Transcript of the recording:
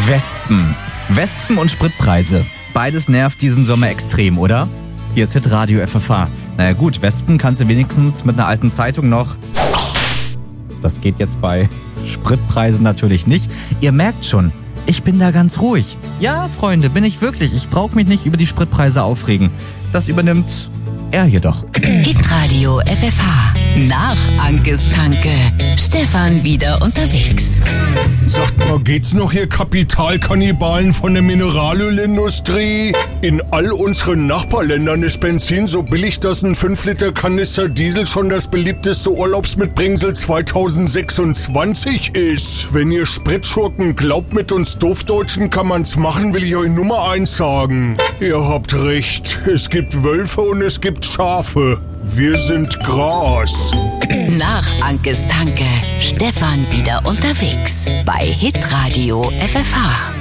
Wespen. Wespen und Spritpreise. Beides nervt diesen Sommer extrem, oder? Hier ist Hitradio FFH. Naja gut, Wespen kannst du wenigstens mit einer alten Zeitung noch. Das geht jetzt bei Spritpreisen natürlich nicht. Ihr merkt schon, ich bin da ganz ruhig. Ja, Freunde, bin ich wirklich. Ich brauche mich nicht über die Spritpreise aufregen. Das übernimmt er jedoch. Hitradio FFH. Nach Ankes Tanke. Stefan wieder unterwegs. Sagt mal, geht's noch, ihr Kapitalkannibalen von der Mineralölindustrie? In all unseren Nachbarländern ist Benzin so billig, dass ein 5-Liter-Kanister Diesel schon das beliebteste Urlaubsmitbringsel 2026 ist. Wenn ihr Spritschurken glaubt, mit uns Doofdeutschen kann man's machen, will ich euch Nummer 1 sagen. Ihr habt recht, es gibt Wölfe und es gibt Schafe. Wir sind Gras. Nach Ankes Tanke. Stefan wieder unterwegs. Bei Hitradio FFH.